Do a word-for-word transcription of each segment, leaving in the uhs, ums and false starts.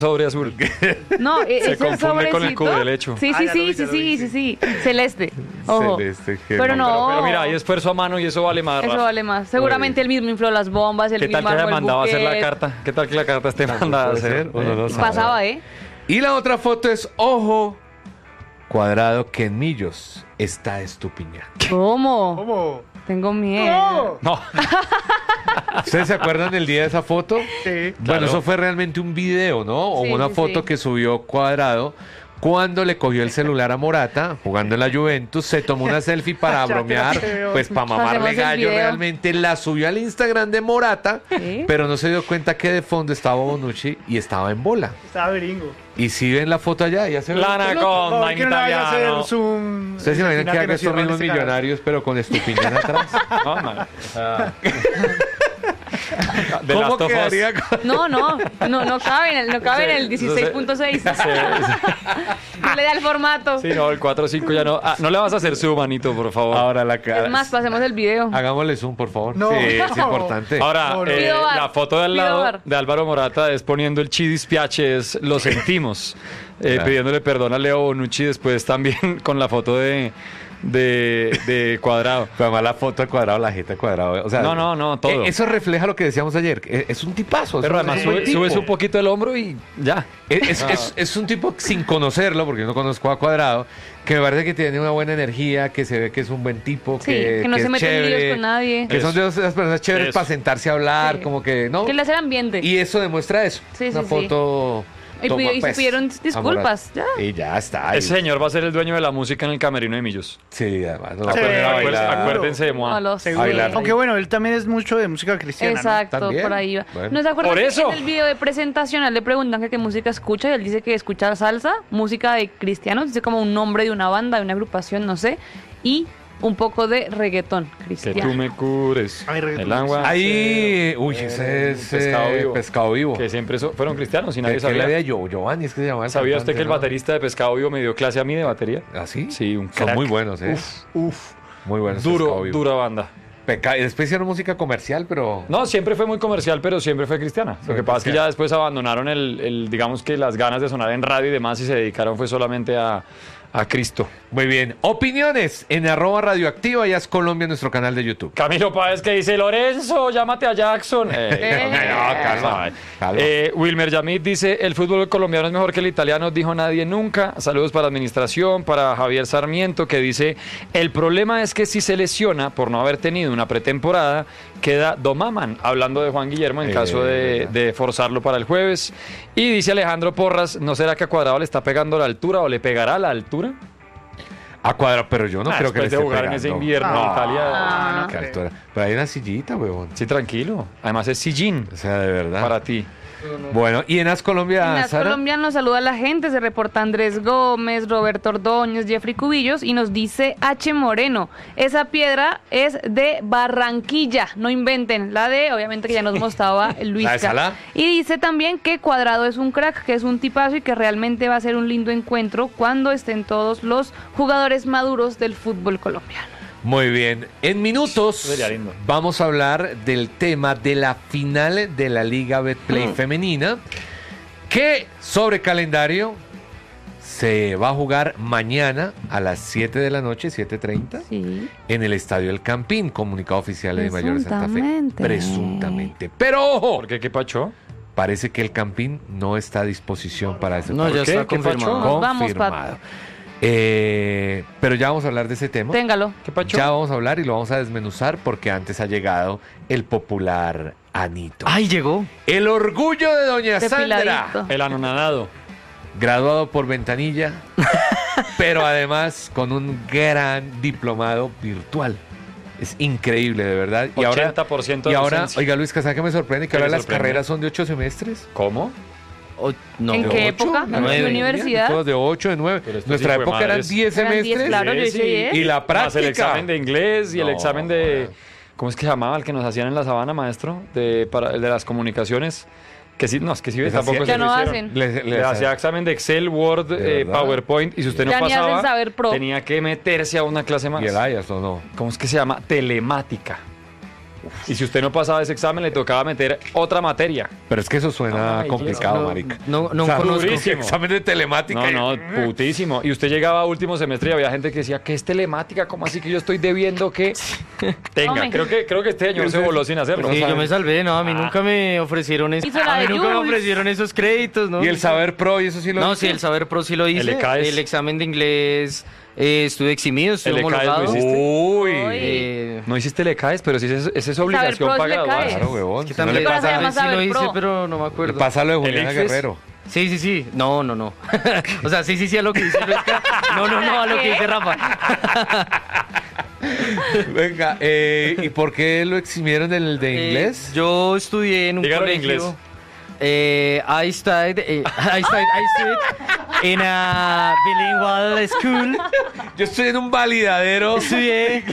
sobre azul. No, e- Se ese confunde con el sobrecito- cubrelecho. Sí, Ah, sí, ya lo sí, vi, sí, ya lo sí, vi, sí, sí. sí. Celeste. Ojo. Celeste, qué Pero nombre. no. Pero mira, hay esfuerzo a mano y eso vale más. Eso Rafa. vale más. Seguramente él mismo infló las bombas, el ¿Qué tal mismo que haya armó el mandado a hacer la buquet. carta? ¿Qué tal que la carta esté mandada a puede hacer? ser, uno no sabe. Pasaba, ¿eh? Y la otra foto es, ojo, Cuadrado que en Millos está estupiñado. ¿Cómo? ¿Cómo? Tengo miedo. No. No, ¿Ustedes se acuerdan del día de esa foto? Sí. Bueno, Claro. eso fue realmente un video, ¿no? O Sí, una sí, foto sí. que subió Cuadrado cuando le cogió el celular a Morata jugando en la Juventus, se tomó una selfie para Ya te la bromear, creo. pues para Hacemos mamarle el gallo video. realmente, la subió al Instagram de Morata, Sí. pero no se dio cuenta que de fondo estaba Bonucci y estaba en bola. Estaba gringo. Y si ven la foto allá, ya se ve. la anaconda ¿Por en qué no le vaya a italiano. hacer zoom? ¿Ustedes se imaginan que haga estos mismos millonarios? millonarios, pero con estupiñán atrás? No, no. O sea, de ¿Cómo Last of Us. quedaría con- No, no, no, no cabe en el, no cabe en el dieciséis punto seis. Sí, No le da el formato. sí, no, el cuatro cinco ya no. Ah, no le vas a hacer zoom, manito, por favor. Ahora la cara. Es más, pasemos el video. Hagámosle zoom, por favor. No, sí, es no. importante. Ahora, No, no. eh, Pido bar, la foto de al pido lado bar. de Álvaro Morata es poniendo el chi dispiace, es lo sentimos, eh, Claro. pidiéndole perdón a Leo Bonucci, después también con la foto de, de, de Cuadrado. Pero además la foto al Cuadrado, la jeta al Cuadrado. O sea, No, no, no, todo. eh, Eso refleja lo que decíamos ayer. que Es un tipazo. es Pero un- además es un buen sube, tipo. subes un poquito el hombro y ya. Es, es- es- es un tipo sin conocerlo, porque yo no conozco a Cuadrado, que me parece que tiene una buena energía, que se ve que es un buen tipo, Sí, que, que no se es mete en líos chévere, con nadie. que son de esas personas chéveres Eso. para sentarse a hablar, Sí. como que, ¿no? Que le hace el ambiente. Y eso demuestra eso. Sí, una sí, sí. foto. Y toma, pidió- y se pues, pidieron amorosa. disculpas, ya. Y ya está. Ese señor va a ser el dueño de la música en el camerino de Millos. Sí, además. No, Sí, va a poner a acuérdense- bailar. Acuérdense de Moa. No lo sé. Seguro. bailar. Aunque bueno, él también es mucho de música cristiana, ¿no? Exacto, También. por ahí va. Bueno. ¿No se acuerdan Por que eso. en el video de presentación a él le preguntan que qué música escucha y él dice que escucha salsa, música de cristianos, dice como un nombre de una banda, de una agrupación, no sé, y un poco de reggaetón Que tú cristiano. me cures. Ay, reggaetón El agua. Ahí, uy, ese es pescado eh, vivo. pescado vivo. Que siempre so- fueron cristianos y Que, nadie que sabía. le había yo, Giovanni, es que se llamaba. el ¿Sabía usted cantante, que el ¿no? baterista de Pescado Vivo me dio clase a mí de batería? ¿Ah, sí? Sí, un Son crack. muy buenos, ¿eh? Uf, Uf. Muy buenos. Pescado duro, Vivo. dura banda. Peca- y después hicieron música comercial, pero. No, siempre fue muy comercial, pero siempre fue cristiana. Lo Fue que pasa es que cristiana. ya después abandonaron el, el, digamos que las ganas de sonar en radio y demás y se dedicaron fue solamente a, a Cristo. Muy bien. Opiniones en arroba radioactiva, ya es Colombia, nuestro canal de YouTube. Camilo Páez que dice, Lorenzo, llámate a Jackson. Eh, Eh. No, calma, calma. Eh, Wilmer Yamid dice, el fútbol colombiano es mejor que el italiano, dijo nadie nunca. Saludos para la administración, para Javier Sarmiento, que dice, el problema es que si se lesiona por no haber tenido una pretemporada, queda domaman, hablando de Juan Guillermo en Eh, caso de, verdad. de forzarlo para el jueves. Y dice Alejandro Porras, ¿no será que a Cuadrado le está pegando la altura o le pegará la altura? A Cuadrado, pero yo no Ah, creo que le después de esté jugar pegando. en ese invierno en Ah. Italia. Ah. Qué altura. Pero hay una sillita, huevón. Sí, tranquilo. Además es sillín O sea, de verdad. para ti. Bueno, y en As Colombia, En las Sara. colombianas saluda a la gente, se reporta Andrés Gómez, Roberto Ordóñez, Jeffrey Cubillos y nos dice H. Moreno, esa piedra es de Barranquilla, no inventen, la de, obviamente que ya nos mostraba Luis. ¿La de Salá? Y dice también que Cuadrado es un crack, que es un tipazo y que realmente va a ser un lindo encuentro cuando estén todos los jugadores maduros del fútbol colombiano. Muy bien. En minutos Sería lindo. vamos a hablar del tema de la final de la Liga Betplay Mm. femenina, que sobre calendario se va a jugar mañana a las siete de la noche, siete treinta, Sí. en el Estadio El Campín, comunicado oficial de Mayor de Santa Fe. Presuntamente. Presuntamente. Pero ojo, ¿Por qué? ¿Qué pacho? parece que el Campín no está a disposición para ese No, ya partido. está ¿Qué confirmado. pacho? Nos vamos, Confirmado. Eh, pero ya vamos a hablar de ese tema. Téngalo. ¿Qué pacho? Ya vamos a hablar y lo vamos a desmenuzar porque antes ha llegado el popular Anito. ¡Ay, llegó! El orgullo de Doña Sandra, Depiladito. El anonadado. graduado por ventanilla, pero además con un gran diplomado virtual. Es increíble, de verdad. Y ahora, ochenta por ciento y de ahora docencia. oiga Luis, ¿sabe qué me sorprende? Que ¿Qué ahora le las sorprende? carreras son de ocho semestres. ¿Cómo? Oh, no. ¿En ¿De qué ocho? época? ¿De ¿En qué nueve? universidad? Todos de ocho, de nueve. Pero estos Nuestra época eran hijuemadres- diez Eran diez, semestres. claro, yo hice diez. Y la Más práctica. el examen de inglés y el No, examen de... joda. ¿Cómo es que se llamaba el que nos hacían en la sabana, maestro? De, para, el de las comunicaciones. Que sí, no, es que sí, Les tampoco hacía- se Ya lo no hicieron. hacen. Les- les- Le hacía examen de Excel, Word, ¿De eh, verdad? PowerPoint y si usted no Ya ni hacen pasaba, saber pro. tenía que meterse a una clase más. Y el Ayas, ¿o no? ¿Cómo es que se llama? Telemática. Y si usted no pasaba ese examen, le tocaba meter otra materia. Pero es que eso suena Ay, complicado, no, marica. no- no O sea, conozco. durísimo. Examen de telemática. No, no, putísimo. Y usted llegaba a último semestre y había gente que decía, ¿qué es telemática? ¿Cómo así que yo estoy debiendo que tenga? Hombre. Creo que, creo que este señor se voló sin hacerlo. Sí, yo ¿sabe? me salvé, no, a mí nunca me ofrecieron eso. Hizo la A mí de nunca me Jules. ofrecieron esos créditos, ¿no? Y el saber pro, y eso sí lo No, hizo? sí, el saber pro sí lo hice. El E C A E S. El examen de inglés eh, estuve eximido, estuve El E C A E S lo homologado. hiciste. Uy. Uy. Eh, No hiciste le caes, pero sí esa es, esa es obligación pro es para le graduarse. caes. Claro, huevón. que Si no también le Para pasa, saber más sí lo saber hice, pro. pero no me le acuerdo. pasa lo de El Juliana ICFES. Guerrero. Sí, sí, sí. No, no, no. O sea, sí, sí, sí, a lo que dice Luisca. No, no, no, a lo que dice Rafa. Venga, eh, ¿y por qué lo eximieron del de Eh, inglés? yo estudié en un Dígalo en colegio. inglés. Eh, I studied, eh, I studied, I studied in a bilingual school. Yo estoy en un validadero. Estudié.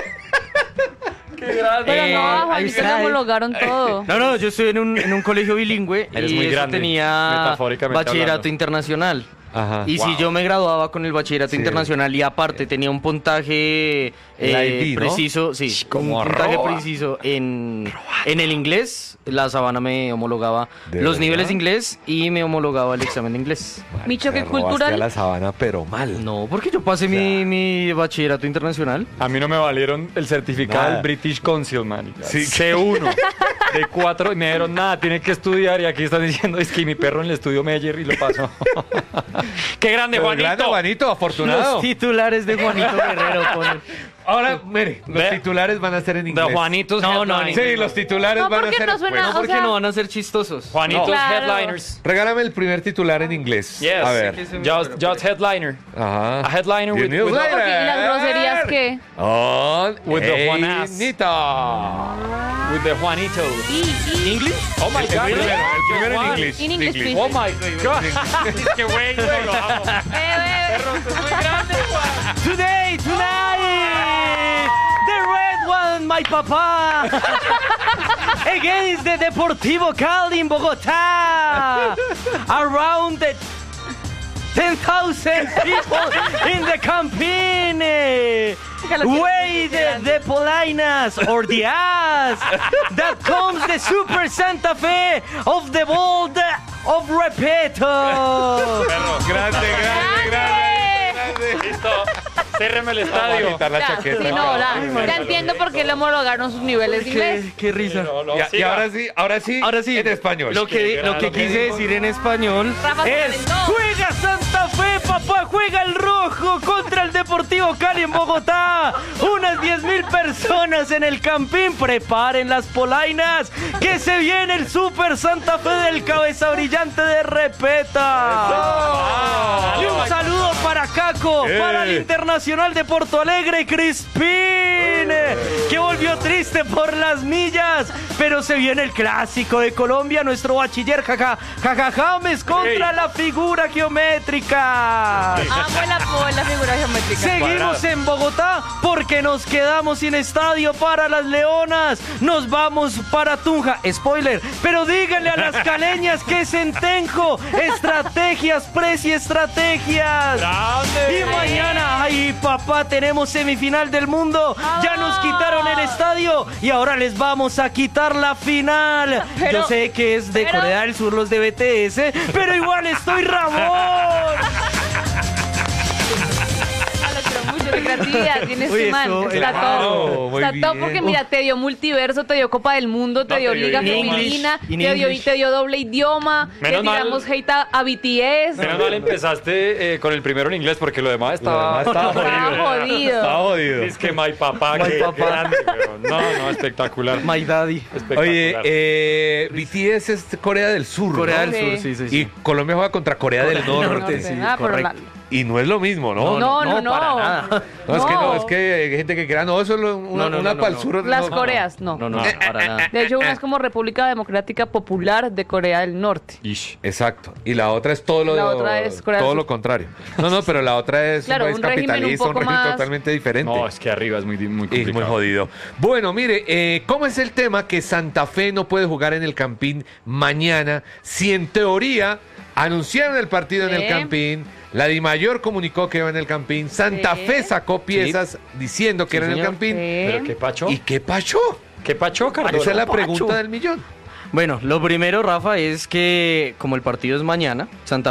Pero Eh, no, a ahí Juanito está. le homologaron todo. No, no, yo estuve en un, en un colegio bilingüe Eres y muy eso grande, tenía metafóricamente bachillerato hablando. internacional. Ajá. Y si yo me graduaba con el bachillerato Sí. internacional y aparte tenía un puntaje El eh, I B, ¿no? preciso, sí, un como puntaje arroba. preciso en, en el inglés, la Sabana me homologaba ¿De los verdad? niveles de inglés y me homologaba el examen de inglés. Micho, Te ¿qué robaste cultural? a la sabana, pero mal. No, porque yo pasé mi, mi bachillerato internacional. A mí no me valieron el certificado Nada. del British Council, man. Sí. C uno de cuatro y me dieron nada, tiene que estudiar y aquí están diciendo es que mi perro en el estudio Meyer y lo pasó. ¡Qué grande, Pero Juanito! grande, Juanito, afortunado. Los titulares de Juanito Guerrero ponen. Ahora, mire, los Ve. titulares van a ser en De inglés. Juanitos No, no, Headliners. Sí, los titulares No, van a porque ser... no suena- Bueno, No, porque sea- no van a ser chistosos. Juanitos No. Claro. Headliners. regálame el primer titular en inglés. Yes. A ver. Sí, que se me Just, fuera, just headliner. Ajá. A headliner The with, with, newsletter. Ok, ¿y las groserías qué? On With the Juanas. Juanita. with the Juanitos. Y, y, ¿English? Oh my El God. primero, el primero en Juan. inglés. In English, please. Oh my God. Qué güey, güey, lo amo. Eh, eh, Perro, usted es muy grande, Juan. Today, tonight, the red one, my papa, against the Deportivo Cali in Bogotá, around the ten thousand people in the campaign. Way the, the Polainas or the ass that comes the Super Santa Fe of the Bold of Repeto. Perro. Grande, grande, grande, grande. Listo. Cérreme el Vamos a estadio. quitar la ya, chaqueta. sí, no, la- ya entiendo por qué le homologaron sus niveles de inglés. Qué, qué risa. No, no, Ya, y siga. ahora sí, ahora sí, Ahora sí, en español. Lo que, Qué lo que grande. quise decir en español Rafa se es: calentó. juega Santa Fe, papá, juega el rojo contra el Deportivo Cali en Bogotá. Unas diez mil personas en el Campín. Preparen las polainas, que se viene el Super Santa Fe del cabeza brillante de Repeta. Y un saludo para Caco, Eh. para el Internacional de Porto Alegre, Crispín, que volvió triste por las millas, pero se viene el clásico de Colombia, nuestro bachiller Jaja, Jaja James contra Ey. la figura geométrica. Amo la, la figura geométrica. Seguimos en Bogotá porque nos quedamos sin estadio para las Leonas. Nos vamos para Tunja. Spoiler, pero díganle a las caleñas que es en Tenjo. Estrategias, preci estrategias. Grande. Y mañana, ay papá, tenemos semifinal del mundo. Ya nos quitaron el estadio y ahora les vamos a quitar la final. Pero- Yo sé que es de pero- Corea del Sur los de B T S, pero igual estoy Ramón. Mucho de creatividad tiene Uy, este man. eso, Está el- todo. Wow, muy Está todo bien. porque mira, te dio multiverso, te dio Copa del Mundo, te No, dio te dio Liga idiomas. Femenina, In te dio, English. te dio doble idioma, Menos le tiramos mal- hate a, a B T S. Menos mal empezaste eh, con el primero en inglés porque lo demás estaba, Lo demás estaba Estaba jodido. Estaba jodido. Es que my papá, My que papá. grande, pero no, no, espectacular. My daddy. Espectacular. Oye, eh, B T S es Corea del Sur, Corea ¿no? del Sí. Sur, sí, sí, sí. Y Colombia juega contra Corea, del Corea del Norte. Norte, sí, Ah, pero correcto. la- Y no es lo mismo, ¿no? No, no, no, no. para nada. No, es que no, No. es que hay gente que quiera, no, eso es lo- una, No, no, una no, para no, el sur. Las no. Coreas, no. No, no, no, para nada. De hecho, una es como República Democrática Popular de Corea del Norte. Ish. Exacto. Y la otra es todo lo, La otra es Corea del todo Sur. lo contrario. No, no, pero la otra es Claro, un país un régimen un capitalista, un poco régimen más- totalmente diferente. No, es que arriba es muy, di- muy Y complicado. muy jodido. Bueno, mire, eh, ¿cómo es el tema que Santa Fe no puede jugar en el Campín mañana? Si en teoría anunciaron el partido en Sí. el Campín, la Dimayor comunicó que iba en el Campín, Santa Sí. Fe sacó piezas diciendo que Sí, era en el señor. Campín. Sí. ¿Pero qué pacho? ¿Y qué pasó? ¿Qué pacho, Cardona? Esa es la Pacho. pregunta del millón. Bueno, lo primero, Rafa, es que como el partido es mañana, Santa